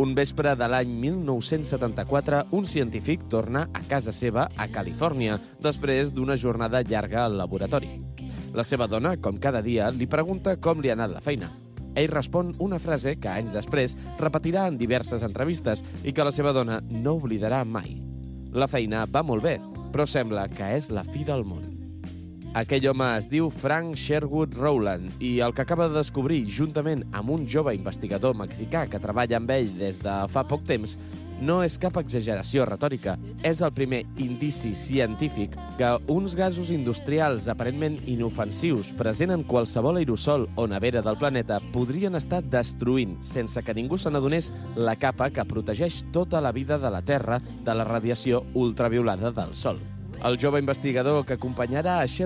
Un vespre de l'any 1974, un científic torna a casa seva a Califòrnia, després d'una jornada llarga al laboratori. La seva dona, com cada dia, li pregunta com li ha anat la feina. Ell respon una frase que anys després repetirà en diverses entrevistes i que la seva dona no oblidarà mai. La feina va molt bé, però sembla que és la fi del món. Aquell home es diu Frank Sherwood Rowland i el que acaba de descobrir, juntament amb un jove investigador mexicà que treballa amb ell des de fa poc temps, no és cap exageració retòrica. És el primer indici científic que uns gasos industrials aparentment inofensius present en qualsevol aerosol o nevera del planeta podrien estar destruint, sense que ningú se n'adonés, la capa que protegeix tota la vida de la Terra de la radiació ultraviolada del Sol. El jove investigador que acompanyarà a